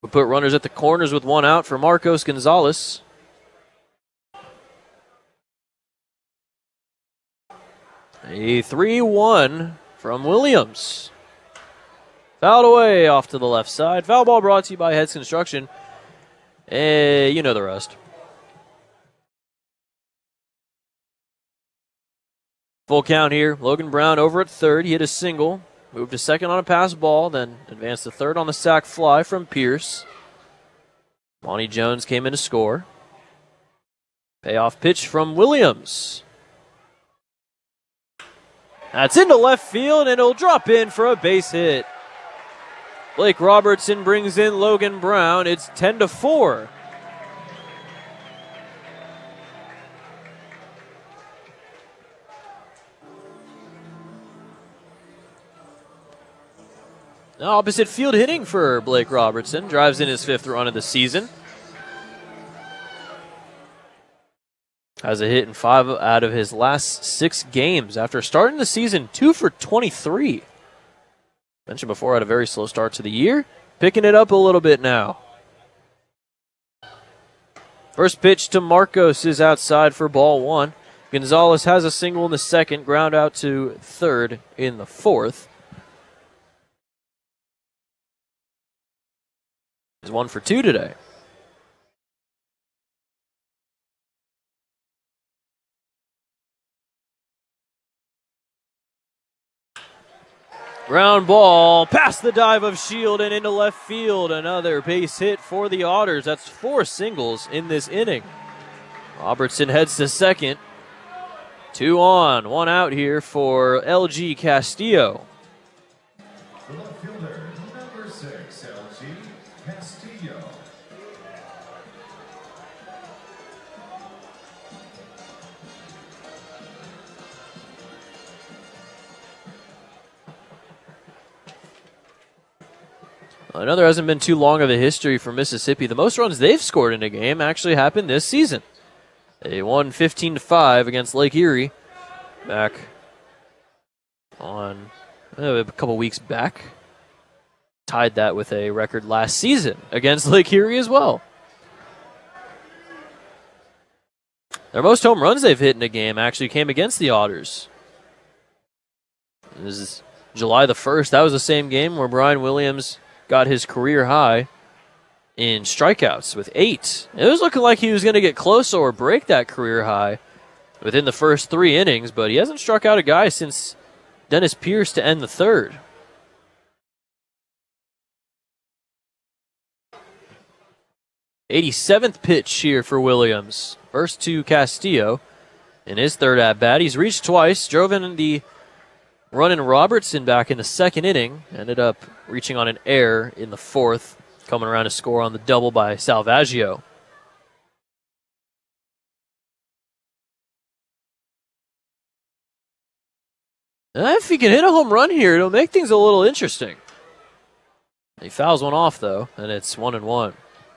We put runners at the corners with one out for Marcos Gonzalez. A 3-1 from Williams. Fouled away off to the left side. Foul ball brought to you by Heads Construction. You know the rest. Full count here. Logan Brown over at third. He hit a single. Moved to second on a pass ball. Then advanced to third on the sac fly from Pierce. Monty Jones came in to score. Payoff pitch from Williams. That's into left field, and it'll drop in for a base hit. Blake Robertson brings in Logan Brown. It's 10-4. Opposite field hitting for Blake Robertson. Drives in his 5th run of the season. Has a hit in 5 out of his last 6 games after starting the season 2 for 23. Mentioned before, had a very slow start to the year. Picking it up a little bit now. First pitch to Marcos is outside for ball 1. Gonzalez has a single in the 2nd, ground out to 3rd in the 4th. He's 1 for 2 today. Ground ball past the dive of Shield and into left field. Another base hit for the Otters. That's 4 singles in this inning. Robertson heads to second. 2 on, 1 out here for LG Castillo. The left fielder, number 6, LG Castillo. Another hasn't been too long of a history for Mississippi. The most runs they've scored in a game actually happened this season. They won 15-5 against Lake Erie back on a couple weeks back. Tied that with a record last season against Lake Erie as well. Their most home runs they've hit in a game actually came against the Otters. This is July the 1st. That was the same game where Brian Williams got his career high in strikeouts with 8. It was looking like he was going to get close or break that career high within the first 3 innings, but he hasn't struck out a guy since Dennis Pierce to end the 3rd. '87th pitch here for Williams. First to Castillo in his 3rd at-bat. He's reached twice, drove in the run in Robertson back in the 2nd inning. Ended up reaching on an error in the 4th, coming around to score on the double by Salvaggio. If he can hit a home run here, it'll make things a little interesting. He fouls one off, though, and it's 1-1.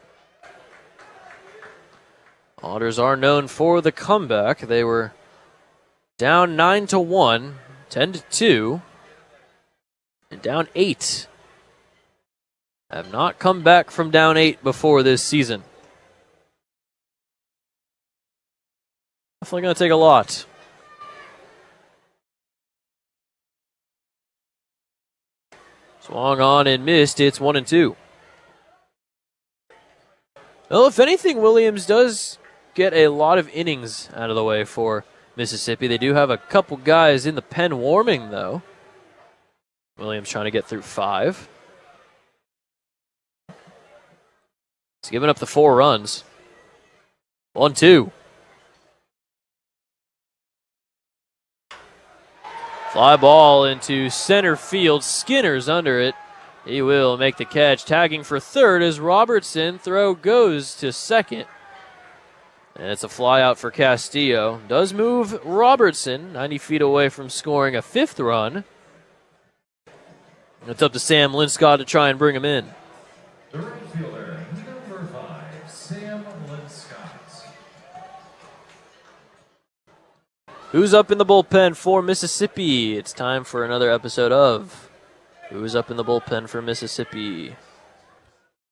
Otters are known for the comeback. They were down 9-1, 10-2, and down 8. Have not come back from down 8 before this season. Definitely going to take a lot. Swung on and missed. It's 1-2. Well, if anything, Williams does get a lot of innings out of the way for Mississippi. They do have a couple guys in the pen warming, though. Williams trying to get through 5. He's giving up the 4 runs. 1-2. Fly ball into center field. Skinner's under it. He will make the catch. Tagging for 3rd as Robertson. Throw goes to 2nd. And it's a fly out for Castillo. Does move Robertson 90 feet away from scoring a 5th run. It's up to Sam Linscott to try and bring him in. The right fielder, number 5, Sam Linscott. Who's up in the bullpen for Mississippi? It's time for another episode of Who's Up in the Bullpen for Mississippi.